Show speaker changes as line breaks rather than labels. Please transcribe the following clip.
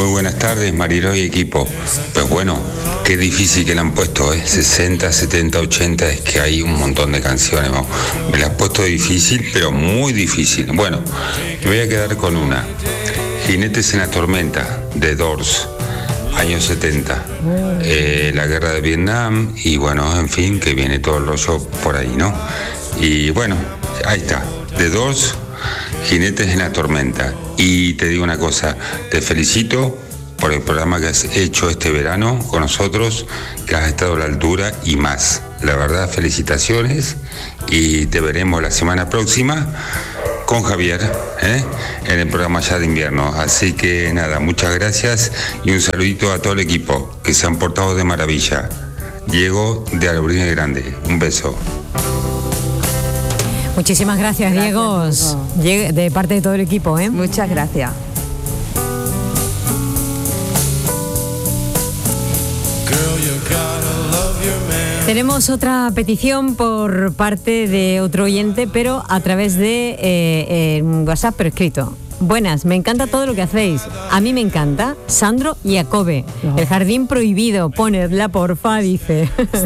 Muy buenas tardes, Mariló y equipo. Pues bueno, qué difícil que le han puesto, 60, 70, 80, es que hay un montón de canciones, ¿no? Me la has puesto difícil, pero muy difícil. Bueno, me voy a quedar con una. Jinetes en la tormenta, de Doors, años 70. La guerra de Vietnam y bueno, en fin, que viene todo el rollo por ahí, ¿no? Y bueno, ahí está, de Doors, Jinetes en la tormenta. Y te digo una cosa, te felicito por el programa que has hecho este verano con nosotros, que has estado a la altura y más. La verdad, felicitaciones y te veremos la semana próxima con Javier, en el programa ya de invierno. Así que nada, muchas gracias y un saludito a todo el equipo que se han portado de maravilla. Diego de Alburín Grande, un beso.
Muchísimas gracias, Diego, de parte de todo el equipo.
Muchas gracias.
Tenemos otra petición por parte de otro oyente, pero a través de WhatsApp, pero escrito. Buenas, me encanta todo lo que hacéis. A mí me encanta Sandro y Jacobe. El jardín prohibido, ponedla porfa, dice.